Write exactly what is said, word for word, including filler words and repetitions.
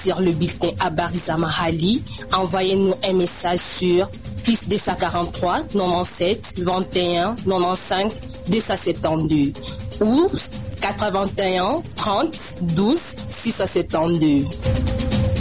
réussir le bulletin à Bariza Mahali, envoyez-nous un message sur plus deux cent quarante-trois, quatre-vingt-dix-sept, vingt et un, quatre-vingt-quinze, deux cent soixante-douze ou quatre-vingt-un, trente, douze, six cent soixante-douze.